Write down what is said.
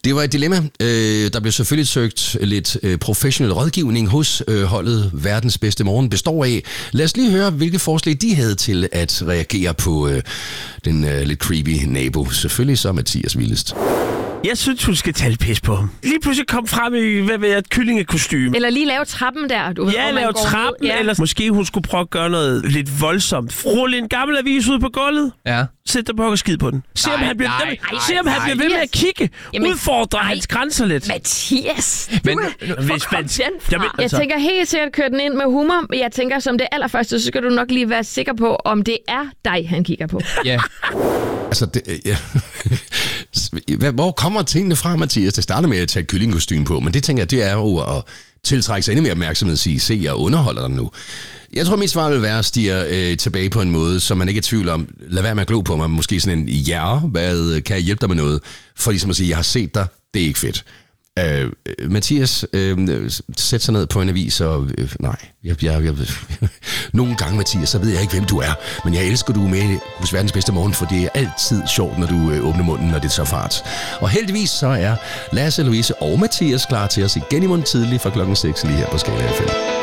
Det var et dilemma. Der blev selvfølgelig søgt lidt professionel rådgivning hos holdet Verdens Bedste Morgen består af. Lad os lige høre, hvilke forslag de havde til at reagere på den lidt creepy nabo. Selvfølgelig så Mathias Vildest. Jeg synes, hun skal tage pis på ham. Lige pludselig kom frem i et kyllingekostyme. Eller lige lave trappen der. Du ved, lave trappen, eller måske hun skulle prøve at gøre noget lidt voldsomt. Rulle en gammel avis ud på gulvet. Ja. Sæt dig på og skid på den. Se om han bliver ved med at kigge. Udfordre hans grænser lidt. Mathias! Jeg tænker helt sikkert at køre den ind med humor. Jeg tænker som det allerførste, så skal du nok lige være sikker på, om det er dig, han kigger på. Ja. Altså, hvor kommer tingene fra, Mathias? Det starter med at tage kyllingkostyme på, men det tænker jeg, det er jo at tiltrække sig endnu mere opmærksomhed og sige, se, jeg underholder dig nu. Jeg tror, mit svar vil være at stige tilbage på en måde, som man ikke er i tvivl om. Lad være med at glo på mig. Måske sådan en, hvad kan jeg hjælpe dig med noget? For ligesom at sige, jeg har set dig, det er ikke fedt. Mathias, sæt sig ned på en avis, og nej, nogle gange, Mathias, så ved jeg ikke, hvem du er, men jeg elsker, du er med hos Verdens Bedste Morgen, for det er altid sjovt, når du åbner munden, når det er så fart. Og heldigvis så er Lasse, Louise og Mathias klar til os igen i morgen tidlig fra klokken 6 lige her på Skala FM.